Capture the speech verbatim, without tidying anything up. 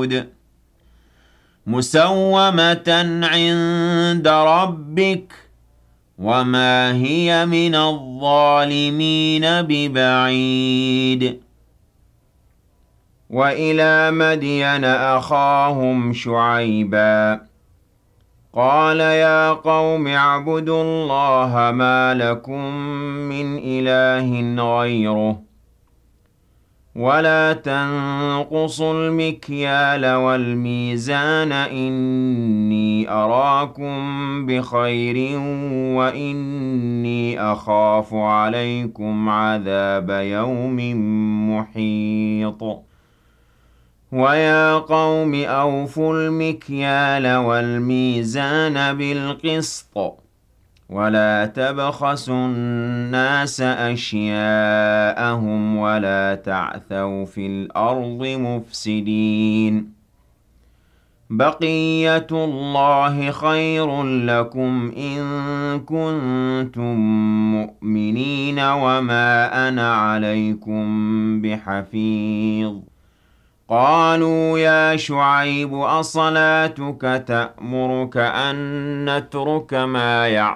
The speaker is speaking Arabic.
الحدود مسومة عند ربك وما هي من الظالمين ببعيد. وإلى مدين أخاهم شعيبا قال يا قوم اعبدوا الله ما لكم من إله غيره ولا تنقصوا المكيال والميزان إني أراكم بخير وإني أخاف عليكم عذاب يوم محيط. ويا قوم أوفوا المكيال والميزان بالقسط ولا تبخسوا الناس أشياءهم ولا تعثوا في الأرض مفسدين. بقية الله خير لكم إن كنتم مؤمنين وما أنا عليكم بحفيظ. قالوا يا شعيب أصلاتك تأمرك أن نترك ما يعبد